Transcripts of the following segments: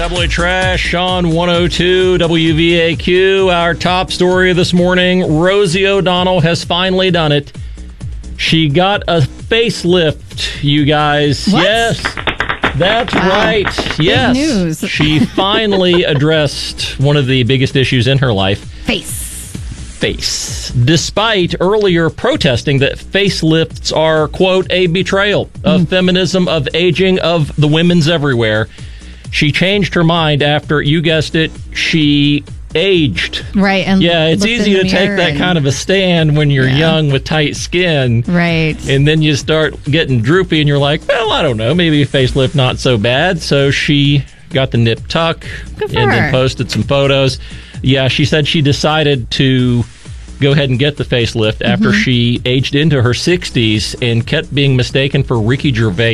Tabloid Trash on 102 WVAQ. Our top story this morning, Rosie O'Donnell has finally done it. She got a facelift, you guys. What? Yes, that's right. Yes. Big news. She finally addressed one of the biggest issues in her life. Face. Despite earlier protesting that facelifts are, quote, a betrayal of feminism, of aging, of the women's everywhere, she changed her mind after, you guessed it, she aged. Right. And yeah, it's easy to take that kind of a stand when you're young with tight skin. Right. And then you start getting droopy and you're like, well, I don't know, maybe a facelift not so bad. So she got the nip tuck and then posted some photos. Yeah, she said she decided to go ahead and get the facelift after she aged into her 60s and kept being mistaken for Ricky Gervais.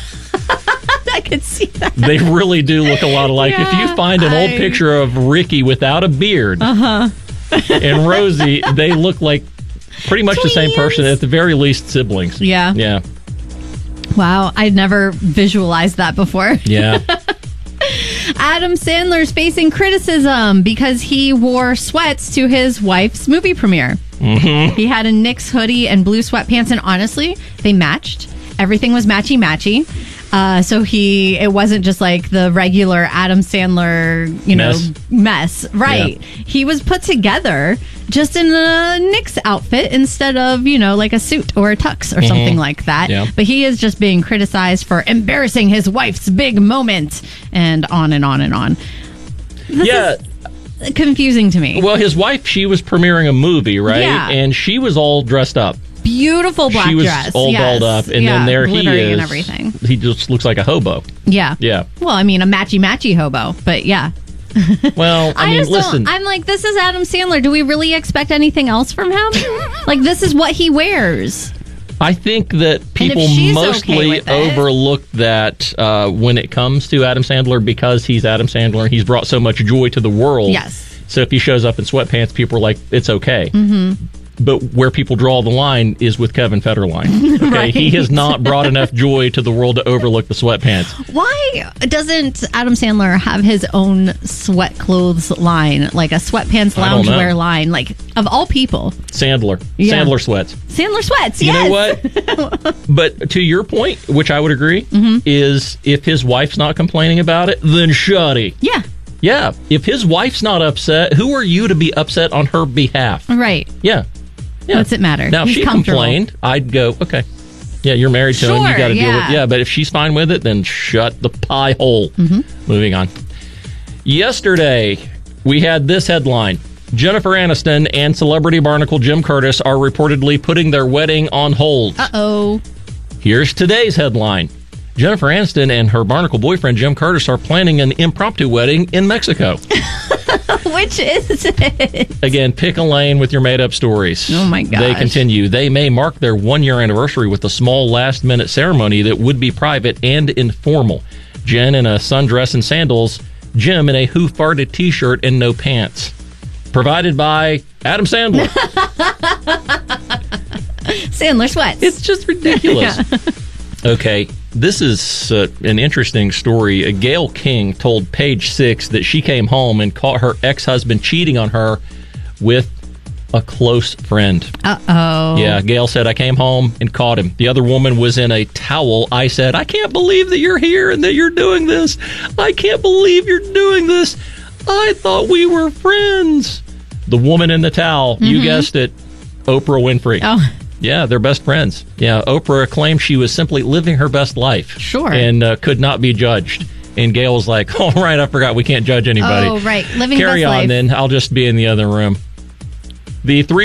I could see that. They really do look a lot alike. If you find an old picture of Ricky without a beard and Rosie, they look like pretty much the same person, at the very least siblings. Yeah. Yeah. Wow, I'd never visualized that before. Yeah. Adam Sandler's facing criticism because he wore sweats to his wife's movie premiere. He had a Knicks hoodie and blue sweatpants, and honestly, they matched. Everything was matchy-matchy. So it wasn't just like the regular Adam Sandler, mess. Right. Yeah. He was put together just in a Knicks outfit instead of, like a suit or a tux or something like that. Yeah. But he is just being criticized for embarrassing his wife's big moment and on and on and on. This is confusing to me. Well, his wife, she was premiering a movie, right? Yeah. And she was all dressed up. Beautiful black dress. She was all dolled up, and then there he is. And everything. He just looks like a hobo. Yeah. Yeah. Well, I mean, a matchy hobo, but yeah. Well, I mean, listen. I'm like, this is Adam Sandler. Do we really expect anything else from him? Like, this is what he wears. I think that people mostly overlook that when it comes to Adam Sandler because he's Adam Sandler and he's brought so much joy to the world. Yes. So if he shows up in sweatpants, people are like, it's okay. Mm-hmm. But where people draw the line is with Kevin Federline. Okay? Right. He has not brought enough joy to the world to overlook the sweatpants. Why doesn't Adam Sandler have his own sweat clothes line, like a sweatpants loungewear line, like of all people? Sandler. Yeah. Sandler sweats. Sandler sweats, You know what? But to your point, which I would agree, is if his wife's not complaining about it, then shuddy. Yeah. Yeah. If his wife's not upset, who are you to be upset on her behalf? Right. Yeah. Yeah. What's it matter? Now, if she complained, I'd go, okay. Yeah, you're married to him. You got to deal with it. Yeah, but if she's fine with it, then shut the pie hole. Moving on. Yesterday, we had this headline. Jennifer Aniston and celebrity barnacle Jim Curtis are reportedly putting their wedding on hold. Uh-oh. Here's today's headline. Jennifer Aniston and her barnacle boyfriend Jim Curtis are planning an impromptu wedding in Mexico. Which is it? Again, pick a lane with your made-up stories. Oh, my gosh. They continue. They may mark their one-year anniversary with a small last-minute ceremony that would be private and informal. Jen in a sundress and sandals. Jim in a Who Farted t-shirt and no pants. Provided by Adam Sandler. Sandler sweats. It's just ridiculous. Okay, this is an interesting story. Gayle King told Page Six that she came home and caught her ex-husband cheating on her with a close friend. Uh-oh. Yeah, Gayle said, I came home and caught him. The other woman was in a towel. I said, I can't believe that you're here and that you're doing this. I can't believe you're doing this. I thought we were friends. The woman in the towel, you guessed it, Oprah Winfrey. Oh. Yeah, they're best friends. Yeah, Oprah claimed she was simply living her best life. Sure. And could not be judged. And Gayle was like, all right, I forgot we can't judge anybody. Oh, right. Living Carry best on life. then. I'll just be in the other room. The three